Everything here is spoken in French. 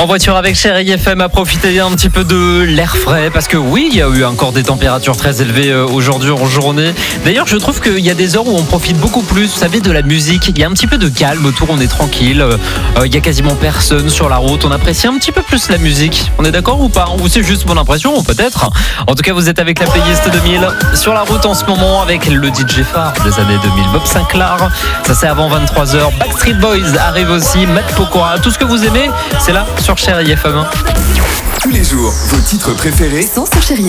En voiture avec Chérie FM, à profiter un petit peu de l'air frais parce que oui, il y a eu encore des températures très élevées aujourd'hui en journée. D'ailleurs, je trouve qu'il y a des heures où on profite beaucoup plus, vous savez, de la musique. Il y a un petit peu de calme autour, on est tranquille. Il y a quasiment personne sur la route. On apprécie un petit peu plus la musique. On est d'accord ou pas? Ou c'est juste mon impression, peut-être. En tout cas, vous êtes avec la playlist 2000 sur la route en ce moment avec le DJ phare des années 2000, Bob Sinclair. Ça c'est avant 23h. Backstreet Boys arrive aussi, Matt Pokora. Tout ce que vous aimez, c'est là sur Chérie FM. Tous les jours, vos titres préférés sont sur Chérie.